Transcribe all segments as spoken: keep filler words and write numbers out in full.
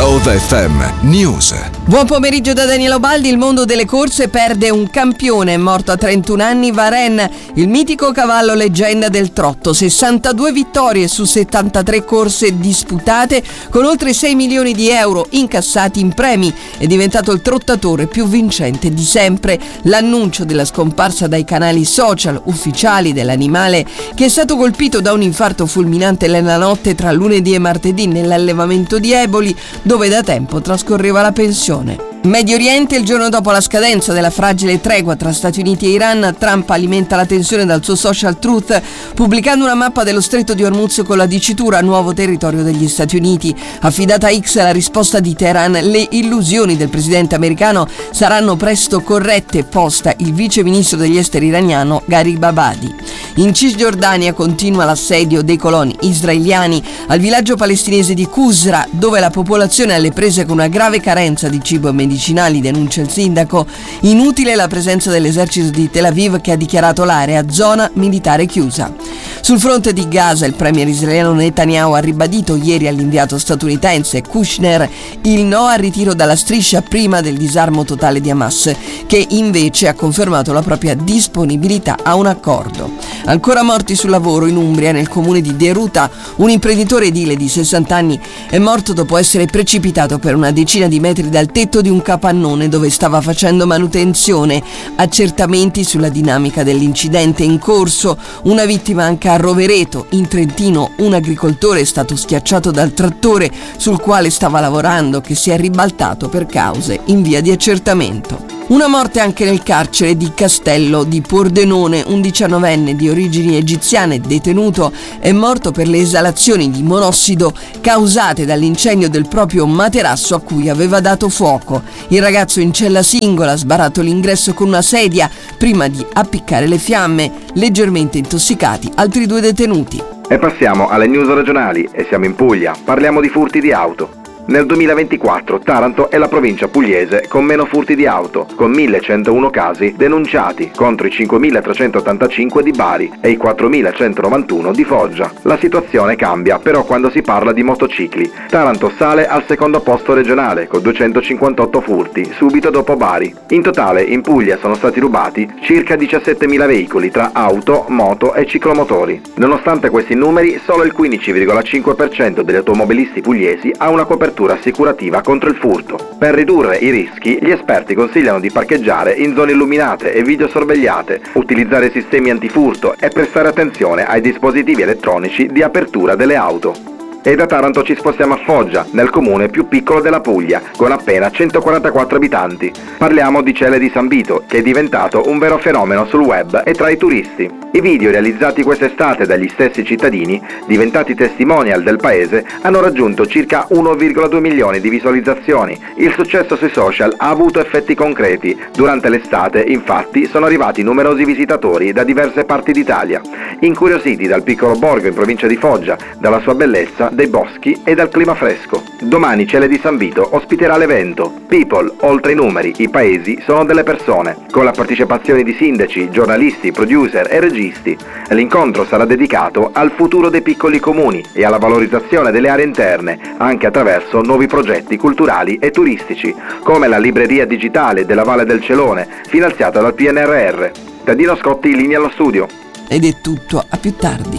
Love F M News. Buon pomeriggio da Daniela Baldi. Il mondo delle corse perde un campione. È morto a trentuno anni Varenne, il mitico cavallo leggenda del trotto. sessantadue vittorie su settantatré corse disputate, con oltre sei milioni di euro incassati in premi. È diventato il trottatore più vincente di sempre. L'annuncio della scomparsa dai canali social ufficiali dell'animale, che è stato colpito da un infarto fulminante nella notte tra lunedì e martedì nell'allevamento di Eboli, dove da tempo trascorreva la pensione. Medio Oriente, il giorno dopo la scadenza della fragile tregua tra Stati Uniti e Iran, Trump alimenta la tensione dal suo social Truth, pubblicando una mappa dello stretto di Hormuz con la dicitura nuovo territorio degli Stati Uniti. Affidata a X la risposta di Teheran: le illusioni del presidente americano saranno presto corrette, posta il vice ministro degli esteri iraniano Gharib Abadi. In Cisgiordania continua l'assedio dei coloni israeliani al villaggio palestinese di Qusra, dove la popolazione è alle prese con una grave carenza di cibo e medicinali, denuncia il sindaco. Inutile la presenza dell'esercito di Tel Aviv, che ha dichiarato l'area zona militare chiusa. Sul fronte di Gaza, il premier israeliano Netanyahu ha ribadito ieri all'inviato statunitense Kushner il no al ritiro dalla striscia prima del disarmo totale di Hamas, che invece ha confermato la propria disponibilità a un accordo. Ancora morti sul lavoro in Umbria, nel comune di Deruta, un imprenditore edile di sessanta anni è morto dopo essere precipitato per una decina di metri dal tetto di un capannone dove stava facendo manutenzione. Accertamenti sulla dinamica dell'incidente in corso. Una vittima anche a Rovereto, in Trentino. Un agricoltore è stato schiacciato dal trattore sul quale stava lavorando, che si è ribaltato per cause in via di accertamento. Una morte anche nel carcere di Castello di Pordenone. Un diciannovenne di origini egiziane, detenuto, è morto per le esalazioni di monossido causate dall'incendio del proprio materasso a cui aveva dato fuoco. Il ragazzo in cella singola ha sbarato l'ingresso con una sedia prima di appiccare le fiamme. Leggermente intossicati altri due detenuti. E passiamo alle news regionali e siamo in Puglia. Parliamo di furti di auto. Nel duemilaventiquattro Taranto è la provincia pugliese con meno furti di auto, con millecentouno casi denunciati contro i cinquemilatrecentottantacinque di Bari e i quattromilacentonovantuno di Foggia. La situazione cambia però quando si parla di motocicli. Taranto sale al secondo posto regionale con duecentocinquantotto furti, subito dopo Bari. In totale in Puglia sono stati rubati circa diciassettemila veicoli tra auto, moto e ciclomotori. Nonostante questi numeri, solo il quindici virgola cinque per cento degli automobilisti pugliesi ha una copertura assicurativa contro il furto. Per ridurre i rischi, gli esperti consigliano di parcheggiare in zone illuminate e videosorvegliate, utilizzare sistemi antifurto e prestare attenzione ai dispositivi elettronici di apertura delle auto. E da Taranto ci spostiamo a Foggia, nel comune più piccolo della Puglia, con appena centoquarantaquattro abitanti. Parliamo di Celle di San Vito, che è diventato un vero fenomeno sul web e tra i turisti. I video realizzati quest'estate dagli stessi cittadini, diventati testimonial del paese, hanno raggiunto circa uno virgola due milioni di visualizzazioni. Il successo sui social ha avuto effetti concreti. Durante l'estate, infatti, sono arrivati numerosi visitatori da diverse parti d'Italia, incuriositi dal piccolo borgo in provincia di Foggia, dalla sua bellezza, dei boschi e dal clima fresco. Domani Celle di San Vito ospiterà l'evento People, oltre i numeri, i paesi sono delle persone, con la partecipazione di sindaci, giornalisti, producer e registi. L'incontro sarà dedicato al futuro dei piccoli comuni e alla valorizzazione delle aree interne, anche attraverso nuovi progetti culturali e turistici, come la libreria digitale della Valle del Celone, finanziata dal P N R R. Da Dino Scotti, in linea allo studio. Ed è tutto, a più tardi.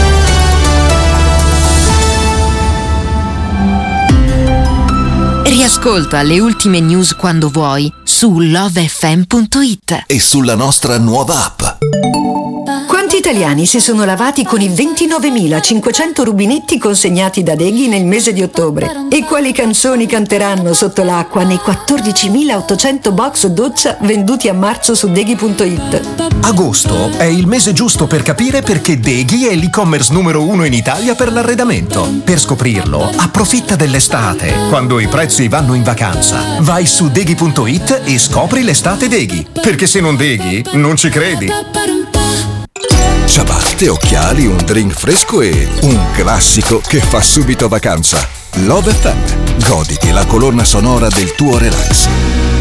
Riascolta le ultime news quando vuoi su love f m punto it e sulla nostra nuova app. Quanti italiani si sono lavati con i ventinovemilacinquecento rubinetti consegnati da Deghi nel mese di ottobre? E quali canzoni canteranno sotto l'acqua nei quattordicimilaottocento box doccia venduti a marzo su deghi punto it? Agosto è il mese giusto per capire perché Deghi è l'e-commerce numero uno in Italia per l'arredamento. Per scoprirlo, approfitta dell'estate, quando i prezzi vanno in vacanza. Vai su deghi punto it e scopri l'estate Deghi, perché se non Deghi, non ci credi. Ciabatte, occhiali, un drink fresco e un classico che fa subito vacanza. Love F M. Goditi la colonna sonora del tuo relax.